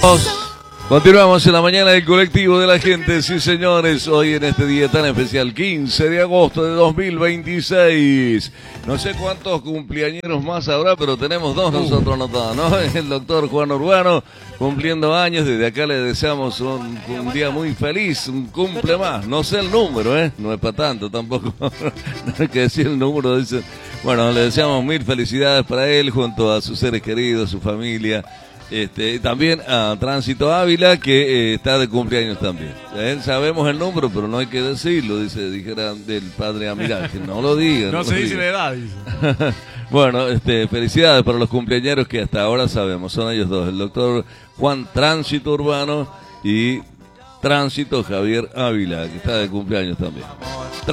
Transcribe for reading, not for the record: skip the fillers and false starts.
Continuamos en la mañana del colectivo de la gente, sí señores, hoy en este día tan especial, 15 de agosto de 2026. No sé cuántos cumpleañeros más habrá, pero tenemos dos nosotros anotados, ¿no? El doctor Juan Urbano, cumpliendo años, desde acá le deseamos un día muy feliz, un cumple más. No sé el número, no es para tanto tampoco, no hay que decir el número, dice. Bueno, le deseamos mil felicidades para él, junto a sus seres queridos, su familia. También a Tránsito Ávila, que está de cumpleaños también. Sabemos el número, pero no hay que decirlo, dijera del padre Amiral, que no lo diga. No se dice la edad, dice. Bueno, felicidades para los cumpleañeros que hasta ahora sabemos, son ellos dos, el doctor Juan Tránsito Urbano y Tránsito Javier Ávila, que está de cumpleaños también.